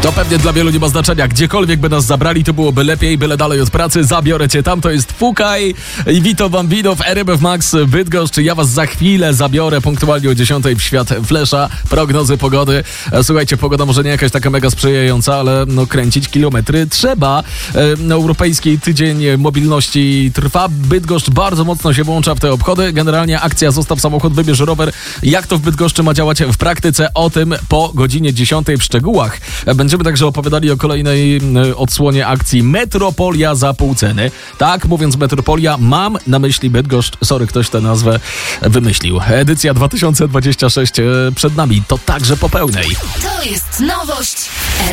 To pewnie dla wielu nie ma znaczenia. Gdziekolwiek by nas zabrali, to byłoby lepiej, byle dalej od pracy. Zabiorę cię tam, to jest Fukaj i Vito Bambino w RMF Max Bydgoszcz. Ja was za chwilę zabiorę punktualnie o 10 w świat Flesza. Prognozy pogody. Słuchajcie, pogoda może nie jakaś taka mega sprzyjająca, ale no kręcić kilometry trzeba. Europejski Tydzień Mobilności trwa. Bydgoszcz bardzo mocno się włącza w te obchody. Generalnie akcja Zostaw samochód, wybierz rower. Jak to w Bydgoszczy ma działać w praktyce? O tym po godzinie 10 w szczegółach. Będziemy także opowiadali o kolejnej odsłonie akcji Metropolia za pół ceny. Tak, mówiąc Metropolia, mam na myśli Bydgoszcz. Sorry, ktoś tę nazwę wymyślił. Edycja 2026 przed nami. To także po pełnej. To jest nowość.